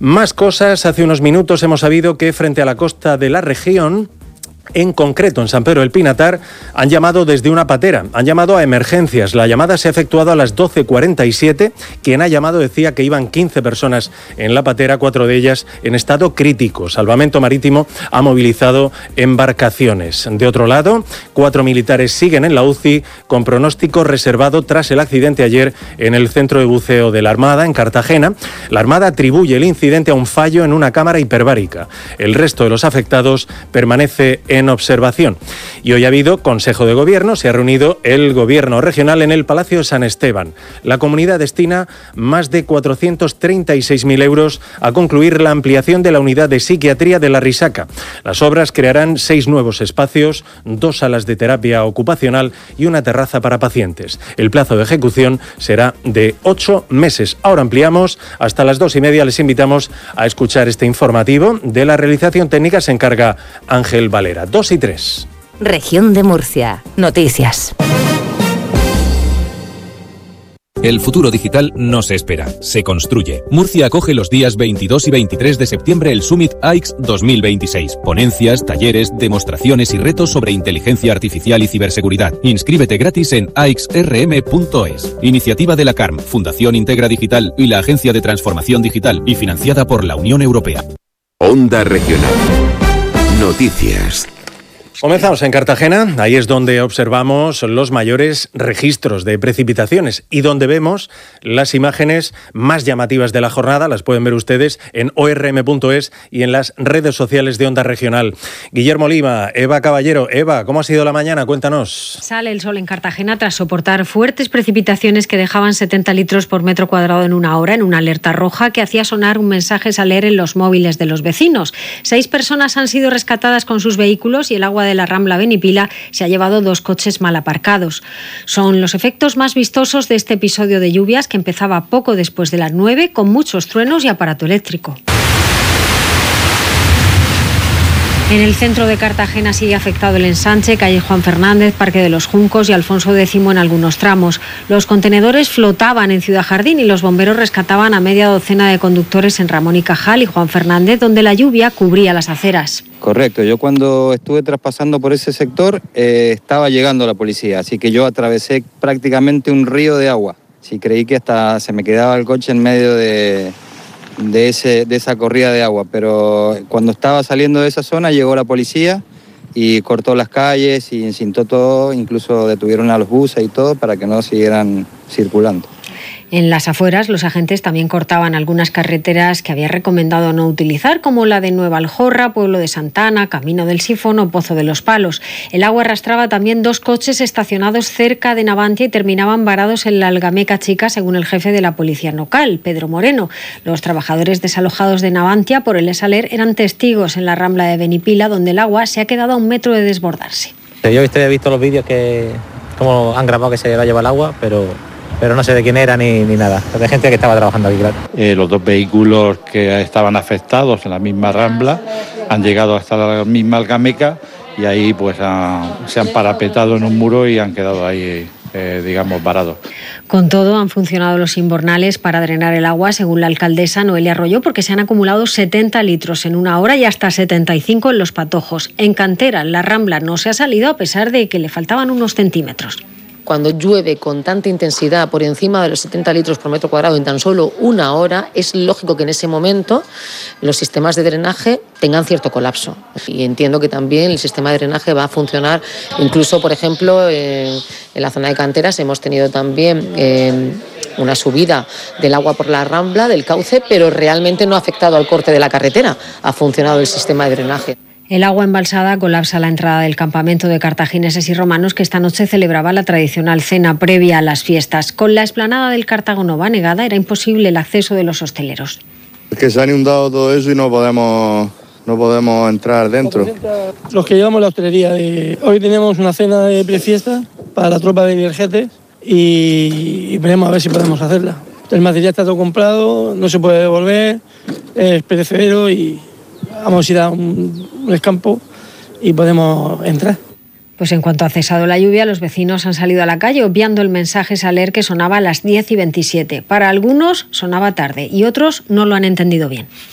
Más cosas. Hace unos minutos hemos sabido que frente a la costa de la región, en concreto en San Pedro del Pinatar, han llamado desde una patera, han llamado a emergencias. La llamada se ha efectuado a las 12:47. Quien ha llamado decía que iban 15 personas en la patera, 4 de ellas en estado crítico. Salvamento Marítimo ha movilizado embarcaciones. De otro lado, 4 militares siguen en la UCI con pronóstico reservado tras el accidente ayer en el centro de buceo de la Armada, en Cartagena. La Armada atribuye el incidente a un fallo en una cámara hiperbárica. El resto de los afectados permanece en observación. Y hoy ha habido Consejo de Gobierno, se ha reunido el Gobierno regional en el Palacio de San Esteban. La comunidad destina más de 436.000 euros a concluir la ampliación de la unidad de psiquiatría de la Risaca. Las obras crearán 6 nuevos espacios, 2 salas de terapia ocupacional y una terraza para pacientes. El plazo de ejecución será de 8 meses. Ahora ampliamos hasta las 2:30. Les invitamos a escuchar este informativo. De la realización técnica se encarga Ángel Valera. 2 y 3. Región de Murcia. Noticias. El futuro digital no se espera, se construye. Murcia acoge los días 22 y 23 de septiembre el Summit AIX 2026. Ponencias, talleres, demostraciones y retos sobre inteligencia artificial y ciberseguridad. Inscríbete gratis en aixrm.es. Iniciativa de la CARM, Fundación Integra Digital y la Agencia de Transformación Digital y financiada por la Unión Europea. Onda Regional. Noticias. Comenzamos en Cartagena, ahí es donde observamos los mayores registros de precipitaciones y donde vemos las imágenes más llamativas de la jornada. Las pueden ver ustedes en orm.es y en las redes sociales de Onda Regional. Guillermo Lima, Eva Caballero. Eva, ¿cómo ha sido la mañana? Cuéntanos. Sale el sol en Cartagena tras soportar fuertes precipitaciones que dejaban 70 litros por metro cuadrado en una hora, en una alerta roja que hacía sonar un mensaje a leer en los móviles de los vecinos. 6 personas han sido rescatadas con sus vehículos y el agua de la Rambla Benipila se ha llevado 2 coches mal aparcados. Son los efectos más vistosos de este episodio de lluvias que empezaba poco después de las 9 con muchos truenos y aparato eléctrico. En el centro de Cartagena sigue afectado el ensanche, calle Juan Fernández, Parque de los Juncos y Alfonso X en algunos tramos. Los contenedores flotaban en Ciudad Jardín y los bomberos rescataban a media docena de conductores en Ramón y Cajal y Juan Fernández, donde la lluvia cubría las aceras. Correcto, yo cuando estuve traspasando por ese sector estaba llegando la policía, así que yo atravesé prácticamente un río de agua. Sí, creí que hasta se me quedaba el coche en medio de esa corrida de agua, pero cuando estaba saliendo de esa zona llegó la policía y cortó las calles y encintó todo, incluso detuvieron a los buses y todo para que no siguieran circulando. En las afueras, los agentes también cortaban algunas carreteras que había recomendado no utilizar, como la de Nueva Aljorra, Pueblo de Santana, Camino del Sifón o Pozo de los Palos. El agua arrastraba también 2 coches estacionados cerca de Navantia y terminaban varados en la Algameca Chica, según el jefe de la policía local, Pedro Moreno. Los trabajadores desalojados de Navantia por el Esaler eran testigos en la Rambla de Benipila, donde el agua se ha quedado a 1 metro de desbordarse. Yo he visto los vídeos que cómo han grabado que se lleva el agua, pero no sé de quién era ni nada, de gente que estaba trabajando aquí, claro. Los 2 vehículos que estaban afectados en la misma Rambla han llegado hasta la misma Algameca y ahí pues se han parapetado en un muro y han quedado ahí, varados. Con todo, han funcionado los invernales para drenar el agua, según la alcaldesa Noelia Arroyo, porque se han acumulado 70 litros en una hora y hasta 75 en los Patojos. En Cantera, la Rambla no se ha salido a pesar de que le faltaban unos centímetros. Cuando llueve con tanta intensidad por encima de los 70 litros por metro cuadrado en tan solo una hora, es lógico que en ese momento los sistemas de drenaje tengan cierto colapso. Y entiendo que también el sistema de drenaje va a funcionar, incluso, por ejemplo, en la zona de canteras hemos tenido también una subida del agua por la Rambla, del cauce, pero realmente no ha afectado al corte de la carretera, ha funcionado el sistema de drenaje. El agua embalsada colapsa la entrada del campamento de cartagineses y romanos que esta noche celebraba la tradicional cena previa a las fiestas. Con la explanada del Cartagonova negada era imposible el acceso de los hosteleros. Es que se han inundado todo eso y no podemos entrar dentro. Los que llevamos la hostelería, hoy tenemos una cena de prefiesta para la tropa de Viergetes y veremos a ver si podemos hacerla. El material está todo comprado, no se puede devolver, es perecedero y vamos a ir a un escampo y podemos entrar. Pues en cuanto ha cesado la lluvia, los vecinos han salido a la calle obviando el mensaje Saler que sonaba a las 10:27. Para algunos sonaba tarde y otros no lo han entendido bien.